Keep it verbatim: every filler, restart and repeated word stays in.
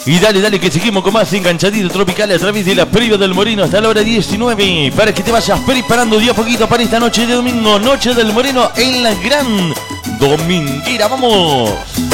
Y dale, dale, que seguimos con más enganchaditos tropicales a través de la previa del Moreno hasta la hora diecinueve. Para que te vayas preparando de a poquito para esta noche de domingo. Noche del Moreno en la gran dominguera. ¡Vamos!